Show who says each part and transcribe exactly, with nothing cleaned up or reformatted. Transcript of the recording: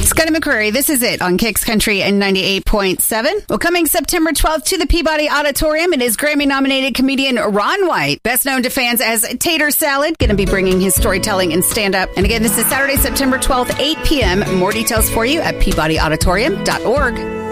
Speaker 1: Scotty McCreary, this is it on Kicks Country and ninety-eight point seven. Well, coming September twelfth to the Peabody Auditorium, it is Grammy-nominated comedian Ron White, best known to fans as Tater Salad, going to be bringing his storytelling and stand-up. And again, this is Saturday, September twelfth, eight p.m. More details for you at peabody auditorium dot org.